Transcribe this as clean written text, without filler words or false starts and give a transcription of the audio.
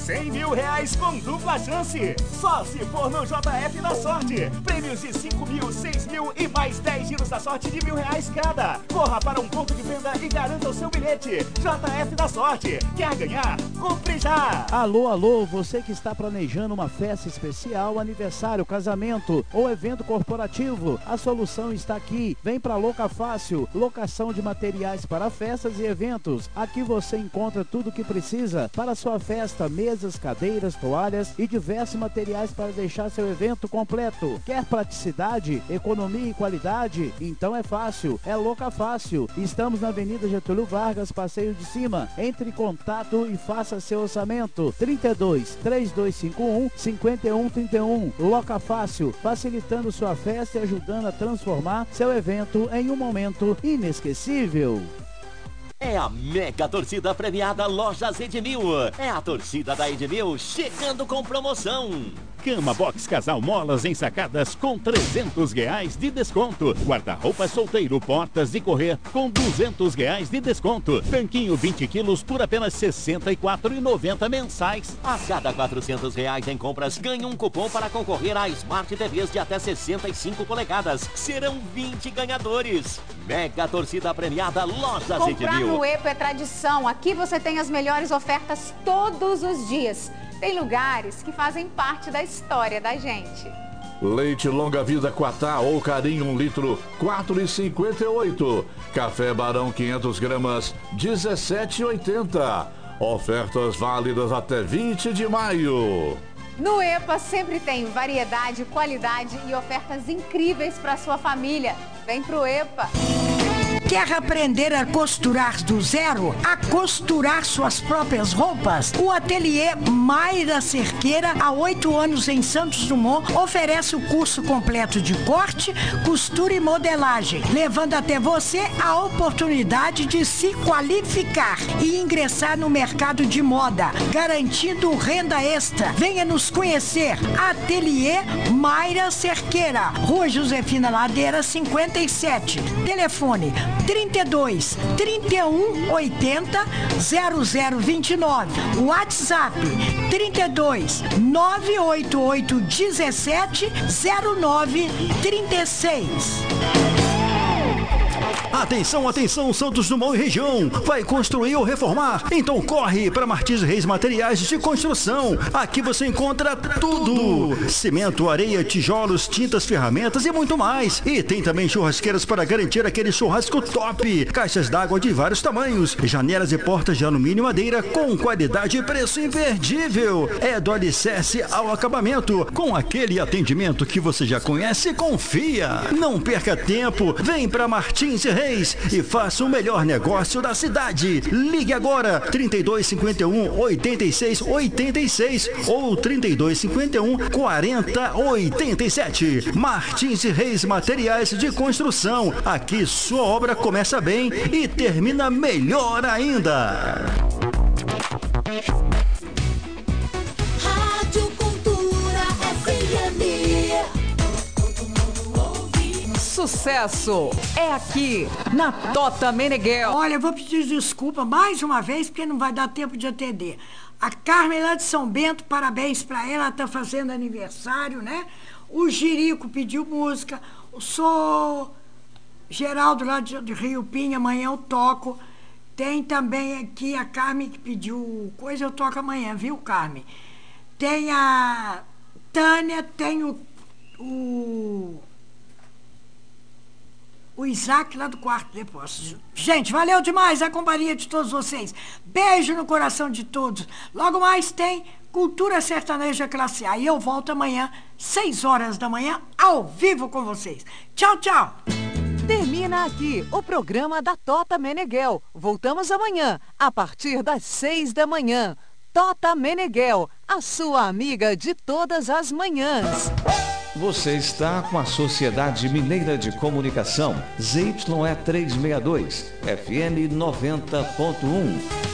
R$100.000 com dupla chance. Só se for no JF da Sorte. Prêmios de 5 mil, 6 mil e mais 10 giros da sorte de R$1.000 cada. Corra para um ponto de venda e garanta o seu bilhete. JF da Sorte. Quer ganhar? Compre já! Alô, alô, você que está planejando uma festa especial, aniversário, casamento ou evento corporativo, a solução está aqui. Vem para Loca Fácil, locação de materiais para festas e eventos. Aqui você encontra tudo o que precisa para sua festa, mesas, cadeiras, toalhas e diversos materiais para deixar seu evento completo. Quer praticidade, economia e qualidade? Então é fácil, é Loca Fácil. Estamos na Avenida Getúlio Vargas, Passeio de Cima. Entre em contato e faça seu orçamento. 32 3251 5131. Loca Fácil, facilitando sua festa e ajudando a transformar seu evento em um momento inesquecível. É a mega torcida premiada Lojas Edmil. É a torcida da Edmil chegando com promoção. Cama Box Casal Molas ensacadas com R$300 de desconto. Guarda-roupa solteiro Portas de Correr com R$200 de desconto. Tanquinho 20 quilos por apenas R$ 64,90 mensais. A cada R$400 em compras, ganhe um cupom para concorrer a Smart TVs de até 65 polegadas. Serão 20 ganhadores. Mega torcida premiada Lojas Edmil. Comprar no EPA é tradição. Aqui você tem as melhores ofertas todos os dias. Tem lugares que fazem parte da história da gente. Leite Longa Vida Quatá ou Carinho 1 litro, R$ 4,58. Café Barão 500 gramas, R$ 17,80. Ofertas válidas até 20 de maio. No EPA sempre tem variedade, qualidade e ofertas incríveis para sua família. Vem pro EPA. Quer aprender a costurar do zero? A costurar suas próprias roupas? O ateliê Mayra Cerqueira, há 8 anos em Santos Dumont, oferece o curso completo de corte, costura e modelagem, levando até você a oportunidade de se qualificar e ingressar no mercado de moda, garantindo renda extra. Venha nos conhecer. Ateliê Mayra Cerqueira, Rua Josefina Ladeira, 57. Telefone 32 31 80 0029. WhatsApp 32 988 17 09 36. Atenção, atenção, Santos Dumont e região. Vai construir ou reformar? Então corre para Martins Reis Materiais de Construção. Aqui você encontra tudo: cimento, areia, tijolos, tintas, ferramentas e muito mais. E tem também churrasqueiras para garantir aquele churrasco top. Caixas d'água de vários tamanhos. Janelas e portas de alumínio e madeira com qualidade e preço imperdível. É do alicerce ao acabamento, com aquele atendimento que você já conhece e confia. Não perca tempo. Vem para Martins Reis e faça o melhor negócio da cidade. Ligue agora 3251 8686 ou 3251 4087. Martins Reis Materiais de Construção. Aqui sua obra começa bem e termina melhor ainda. Rádio Cultura FM. Sucesso é aqui na Tota Meneghel. Olha, eu vou pedir desculpa mais uma vez porque não vai dar tempo de atender. A Carmen lá de São Bento, parabéns pra ela tá fazendo aniversário, né? O Jirico pediu música. O Sou Geraldo lá de Rio Pinho, amanhã eu toco. Tem também aqui a Carmen que pediu coisa, eu toco amanhã, viu, Carmen? Tem a Tânia, tem o Isaac lá do Quarto Depósito. Gente, valeu demais a companhia de todos vocês. Beijo no coração de todos. Logo mais tem Cultura Sertaneja Classe A. E eu volto amanhã, 6 horas da manhã, ao vivo com vocês. Tchau, tchau. Termina aqui o programa da Tota Meneghel. Voltamos amanhã, a partir das 6 da manhã. Tota Meneghel, a sua amiga de todas as manhãs. Você está com a Sociedade Mineira de Comunicação, ZYE 362, FM 90.1.